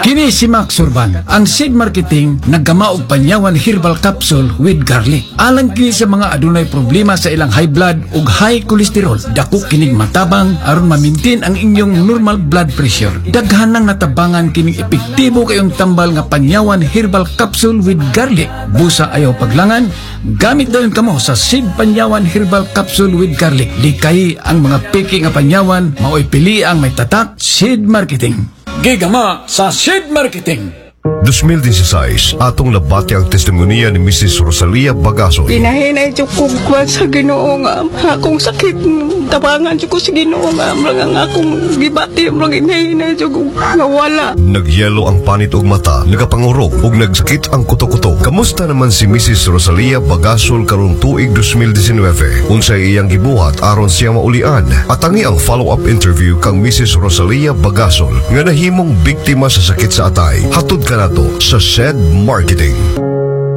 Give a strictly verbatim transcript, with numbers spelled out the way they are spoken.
Kini si Max Urban, ang seed marketing nagkama og panyawan herbal capsule with garlic. Alang kini sa mga adunay problema sa ilang high blood ug high cholesterol. Dako kinig matabang aron ma-maintain ang inyong normal blood pressure. Daghan nang natabangan kining epektibo kayong tambal nga panyawan herbal capsule with garlic. Busa ayaw paglangan, gamit dayon kamo sa seed panyawan herbal capsule with garlic. Di kay ang mga piki nga panyawan mao'y pili ang may tatak seed marketing. Gigama sa seed marketing. two thousand sixteen, atong labati ang testimonya ni Missus Rosalia Bagasoy. Pinahinay siya ko sa Ginoo nga akong sakit, tabangan siya ko sa Ginoo nga ang akong gibati, mga hinahinay siya ko nawala. Nagyelo ang panit og mata, nagapangurog ug nagsakit ang kuto-kuto. Kamusta naman si Missus Rosalia Bagasol karong tuig two thousand nineteen? Unsay iyang gibuhat aron siya maulian? At tangi ang follow-up interview kang Missus Rosalia Bagasol nga nahimong biktima sa sakit sa atay. Hatod ka nato sa Shed Marketing.